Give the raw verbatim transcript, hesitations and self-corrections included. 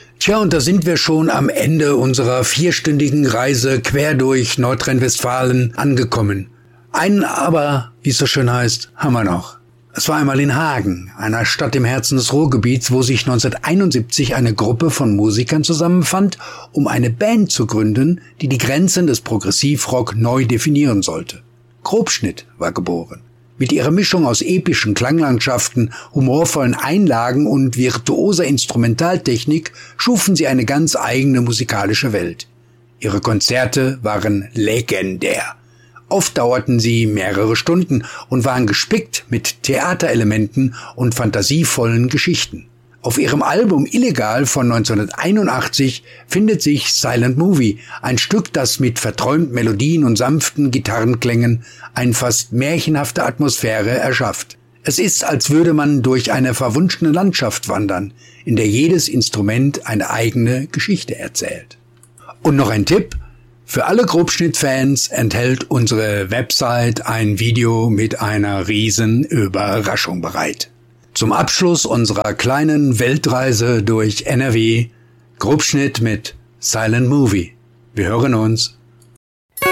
Tja, und da sind wir schon am Ende unserer vierstündigen Reise quer durch Nordrhein-Westfalen angekommen. Einen aber, wie es so schön heißt, haben wir noch. Es war einmal in Hagen, einer Stadt im Herzen des Ruhrgebiets, wo sich neunzehnhunderteinundsiebzig eine Gruppe von Musikern zusammenfand, um eine Band zu gründen, die die Grenzen des Progressivrock neu definieren sollte. Grobschnitt war geboren. Mit ihrer Mischung aus epischen Klanglandschaften, humorvollen Einlagen und virtuoser Instrumentaltechnik schufen sie eine ganz eigene musikalische Welt. Ihre Konzerte waren legendär. Oft dauerten sie mehrere Stunden und waren gespickt mit Theaterelementen und fantasievollen Geschichten. Auf ihrem Album Illegal von neunzehnhunderteinundachtzig findet sich Silent Movie, ein Stück, das mit verträumten Melodien und sanften Gitarrenklängen eine fast märchenhafte Atmosphäre erschafft. Es ist, als würde man durch eine verwunschene Landschaft wandern, in der jedes Instrument eine eigene Geschichte erzählt. Und noch ein Tipp: Für alle Grobschnitt-Fans enthält unsere Website ein Video mit einer riesen Überraschung bereit. Zum Abschluss unserer kleinen Weltreise durch N R W, Grobschnitt mit Silent Movie. Wir hören uns.